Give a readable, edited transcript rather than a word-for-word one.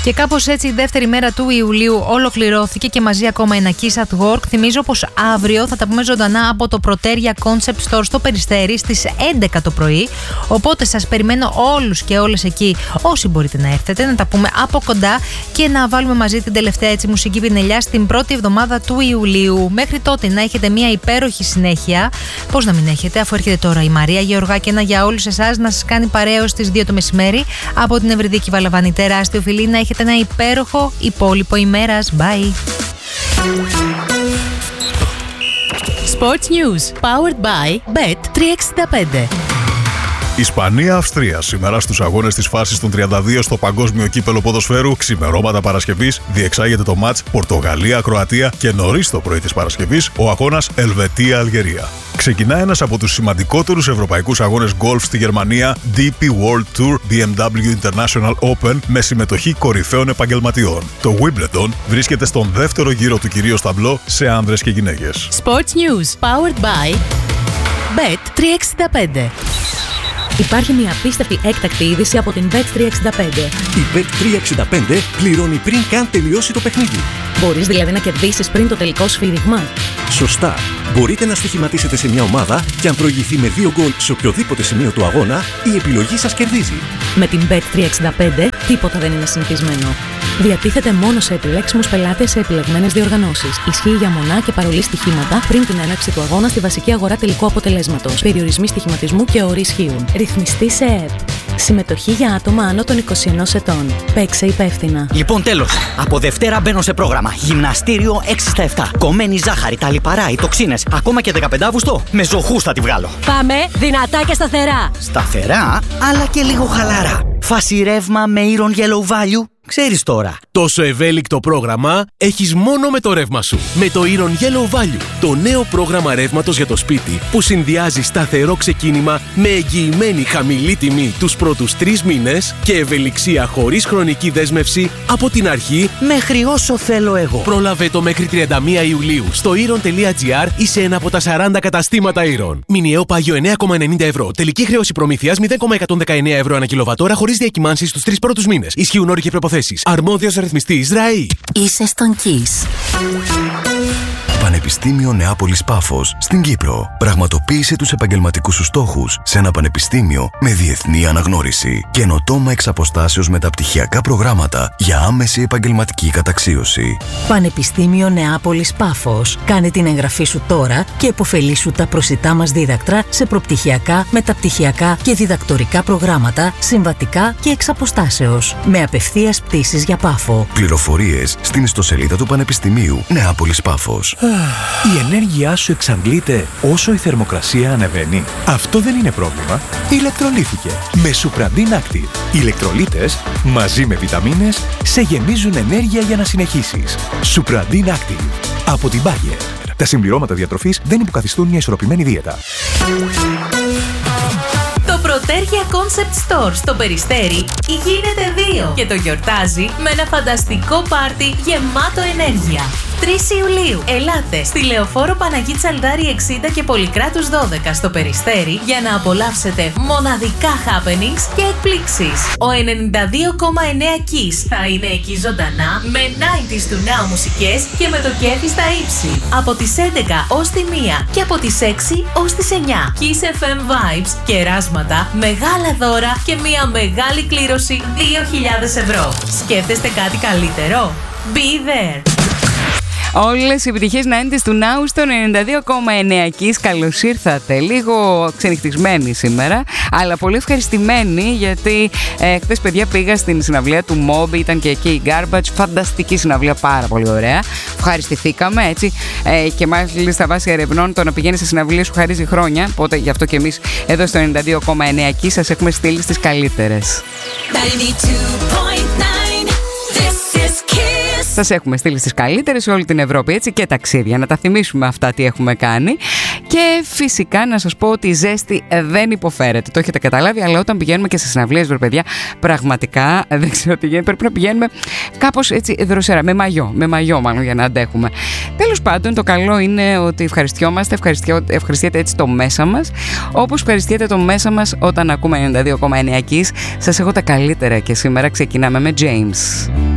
Και κάπως έτσι η δεύτερη μέρα του Ιουλίου ολοκληρώθηκε και μαζί ακόμα ένα Kiss at Work. Θυμίζω πως αύριο θα τα πούμε ζωντανά από το Proteria Concept Store στο Περιστέρι στις 11 το πρωί. Οπότε σας περιμένω όλους και όλες εκεί, όσοι μπορείτε να έρθετε, να τα πούμε από κοντά και να βάλουμε μαζί την τελευταία έτσι μουσική πινελιά στην πρώτη εβδομάδα του Ιουλίου. Μέχρι τότε να έχετε μια υπέροχη συνέχεια. Πώς να μην έχετε, αφού έρχεται τώρα η Μαρία Γεωργάκηνα για όλους εσάς να σας κάνει παρέα ως τις 2 το μεσημέρι από την Ευρυδίκη Βαλαβάνη. Τεράστιο φιλί, να έχετε ένα υπέροχο υπόλοιπο ημέρας. Bye. Sports News powered by Bet365. Ισπανία-Αυστρία σήμερα στους αγώνες της φάσης των 32 στο Παγκόσμιο Κύπελλο Ποδοσφαίρου. Ξημερώματα Παρασκευής διεξάγεται το μάτς Πορτογαλία-Κροατία και νωρίς το πρωί της Παρασκευής ο αγώνας Ελβετία-Αλγερία. Ξεκινά ένας από τους σημαντικότερους ευρωπαϊκούς αγώνες γκολφ στη Γερμανία, DP World Tour BMW International Open, με συμμετοχή κορυφαίων επαγγελματιών. Το Wimbledon βρίσκεται στον δεύτερο γύρο του κυρίως ταμπλό σε άνδρες και γυναίκες. Sports News powered by Bet365. Υπάρχει μια απίστευτη έκτακτη είδηση από την Bet365. Η Bet365 πληρώνει πριν καν τελειώσει το παιχνίδι. Μπορείς δηλαδή να κερδίσεις πριν το τελικό σφύριγμα. Σωστά. Μπορείτε να στοιχηματίσετε σε μια ομάδα και αν προηγηθεί με 2 γκολ σε οποιοδήποτε σημείο του αγώνα, η επιλογή σας κερδίζει. Με την Bet365 τίποτα δεν είναι συνηθισμένο. Διατίθεται μόνο σε επιλέξιμους πελάτες σε επιλεγμένες διοργανώσεις. Ισχύει για μονά και παρολί στοιχήματα πριν την έναρξη του αγώνα στη βασική αγορά τελικού αποτελέσματος. Περιορισμοί στοιχηματισμού και όροι ισχύουν. Ρυθμιστή σε ΕΕΠ. Συμμετοχή για άτομα άνω των 21 ετών. Παίξε υπεύθυνα. Λοιπόν, τέλος. Από Δευτέρα μπαίνω σε πρόγραμμα. Γυμναστήριο 6 στα 7. Κομμένη ζάχαρη, τα λιπαρά, οι τοξίνες. Ακόμα και 15 Αύγουστο. Με ζωχούς θα τη βγάλω. Πάμε δυνατά και σταθερά. Σταθερά, αλλά και λίγο χαλαρά. Φάση ρεύμα με Iron Yellow Value. Ξέρεις τώρα. Τόσο ευέλικτο πρόγραμμα έχεις μόνο με το ρεύμα σου. Με το Iron Yellow Value, το νέο πρόγραμμα ρεύματος για το σπίτι που συνδυάζει σταθερό ξεκίνημα με εγγυημένη χαμηλή τιμή τους πρώτους 3 μήνες και ευελιξία χωρίς χρονική δέσμευση από την αρχή μέχρι όσο θέλω εγώ. Πρόλαβε το μέχρι 31 Ιουλίου στο iron.gr ή σε ένα από τα 40 καταστήματα Iron. Μηνιαίο πάγιο 9,90 ευρώ. Τελική χρέωση προμήθειας 0,119 ευρώ ανά κιλοβατόρα χωρίς διακυμάνσεις στους 3 πρώτους μήνες. Ισχύουν όροι και προϋποθέσεις. Αρμόδιος ρυθμιστής ΡΑΗ. Είσαι στον Kiss. Πανεπιστήμιο Νεάπολης Πάφος στην Κύπρο. Πραγματοποίησε τους επαγγελματικούς σου στόχους σε ένα πανεπιστήμιο με διεθνή αναγνώριση. Καινοτόμα εξ αποστάσεως μεταπτυχιακά προγράμματα για άμεση επαγγελματική καταξίωση. Πανεπιστήμιο Νεάπολης Πάφος. Κάνε την εγγραφή σου τώρα και επωφελήσου τα προσιτά μας δίδακτρα σε προπτυχιακά, μεταπτυχιακά και διδακτορικά προγράμματα, συμβατικά και εξ αποστάσεως. Με απευθείας πτήσεις για Πάφο. Πληροφορίες στην ιστοσελίδα του Πανεπιστημίου Νεάπολης Πάφος. Η ενέργειά σου εξαντλείται όσο η θερμοκρασία ανεβαίνει. Αυτό δεν είναι πρόβλημα. Ηλεκτρολίθηκε με Supradin Active. Οι ηλεκτρολίτες μαζί με βιταμίνες σε γεμίζουν ενέργεια για να συνεχίσεις. Supradin Active από την Bayer. Τα συμπληρώματα διατροφής δεν υποκαθιστούν μια ισορροπημένη δίαιτα. Το Proteria Concept Store στο Περιστέρι γίνεται 2 και το γιορτάζει με ένα φανταστικό πάρτι γεμάτο ενέργεια. 3 Ιουλίου, ελάτε στη Λεωφόρο Παναγί Τσαλδάρη 60 και Πολυκράτους 12 στο Περιστέρι για να απολαύσετε μοναδικά happenings και εκπλήξεις. Ο 92,9 Kiss θα είναι εκεί ζωντανά με 90s του Now μουσικές και με το κέφι στα ύψη. Από τις 11 ως τη 1 και από τις 6 ως τις 9. Kiss FM Vibes, κεράσματα, μεγάλα δώρα και μια μεγάλη κλήρωση 2.000 ευρώ. Σκέφτεστε κάτι καλύτερο? Be there! Όλες οι επιτυχίες 90s του Now στο 92,9 Kiss. Καλώς ήρθατε. Λίγο ξενυχτισμένοι σήμερα, αλλά πολύ ευχαριστημένοι γιατί χθες, παιδιά, πήγα στην συναυλία του Mob. Ήταν και εκεί η Garbage. Φανταστική συναυλία, πάρα πολύ ωραία. Ευχαριστηθήκαμε έτσι. Και μάλιστα βάσει ερευνών, το να πηγαίνει σε συναυλίες σου χαρίζει χρόνια. Οπότε γι' αυτό και εμείς εδώ στο 92,9 Kiss σας έχουμε στείλει στις καλύτερες. 92.9. Σας έχουμε στείλει στις καλύτερες σε όλη την Ευρώπη, έτσι, και ταξίδια. Να τα θυμίσουμε αυτά τι έχουμε κάνει. Και φυσικά να σας πω ότι η ζέστη δεν υποφέρεται. Το έχετε καταλάβει, αλλά όταν πηγαίνουμε και σε συναυλίες, βρε παιδιά, πραγματικά δεν ξέρω τι γίνεται. Πρέπει να πηγαίνουμε κάπως έτσι δροσερά. Με μαγιό μάλλον, για να αντέχουμε. Τέλος πάντων, το καλό είναι ότι ευχαριστιόμαστε, ευχαριστιέται έτσι το μέσα μας. Όπως ευχαριστιέται το μέσα μας όταν ακούμε 92,9 Kiss. Σας έχω τα καλύτερα και σήμερα ξεκινάμε με James.